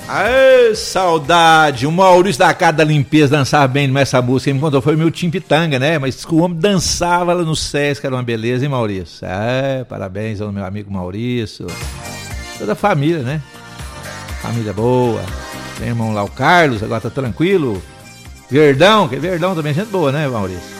Aê, saudade! O Maurício da Casa da Limpeza dançava bem nessa música. Quem me contou foi o meu Tim Pitanga, né? Mas o homem dançava lá no Sesc, era uma beleza, hein, Maurício? Parabéns ao meu amigo Maurício. Toda a família, né? Família boa. Tem irmão lá, o Carlos, agora tá tranquilo. Verdão, que Verdão também é gente boa, né, Maurício?